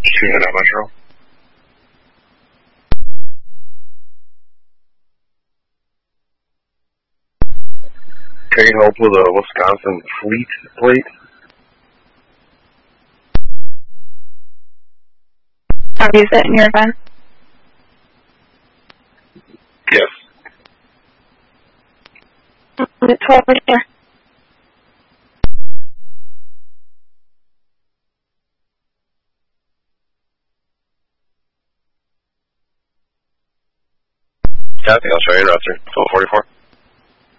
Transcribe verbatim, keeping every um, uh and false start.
Shooting at Metro. Can you help with a Wisconsin fleet plate? Have you set in your event? Yes. It's over here. Kathy, I'll show you in roster. twelve forty-four.